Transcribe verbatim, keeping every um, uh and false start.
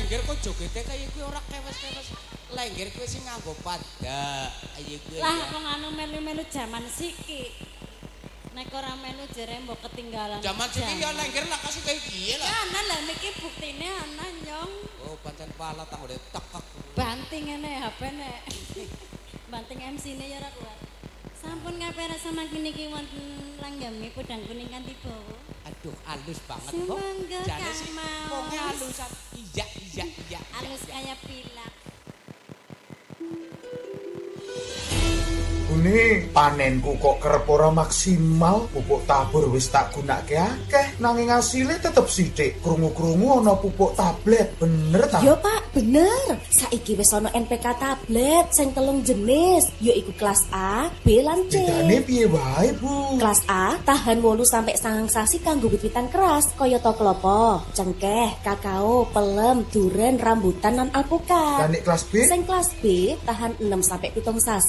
lengger kok jogete kaya kuwi ora kewes-kewes. Lengger kuwi sing nganggo pada. Ayo kuwi. Lah wong anu melu-melu jaman siki. Nek ora melu jere mbok ketinggalan. Jaman siki ya lengger lah kasih kaya piye lah. Ya ana lah niki buktine ana nyong. Oh, pancen pala tak udah tekek. Banting ngene H P nek. Banting M C-ne ya ora kuat. Sampun ngapera sama kini ki wonten langgami pedang kuning kan dibawa. Aduh, halus banget kok. Semangga Jane sih Kang wonge halusan. Iya, iya, iya. Halus kayak pilak. Ini panenku kok kerep ora maksimal, pupuk tabur wis tak gunake akeh, nanging asile tetep sithik. Krungu-krungu ana pupuk tablet, bener ta? Yo Pak, bener. Saiki wis ana N P K tablet sing telung jenis, yaiku kelas A, B lan C. Bedane piye wae, Bu? Kelas A tahan wolu sampai sangang sasi kanggo wit-witan keras, kayata klopo, cengkeh, kakao, pelem, duren, rambutan lan alpukat. Lan nek kelas B? Sing kelas B tahan enam sampai pitung sasi